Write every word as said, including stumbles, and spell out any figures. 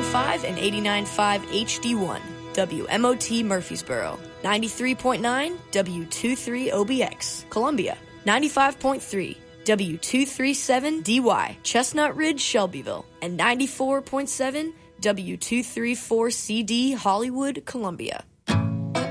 five and eighty-nine point five H D one. W M O T Murfreesboro. ninety-three point nine W twenty-three O B X Columbia. ninety-five point three W two thirty-seven D Y Chestnut Ridge Shelbyville. And ninety-four point seven W two thirty-four C D Hollywood Columbia.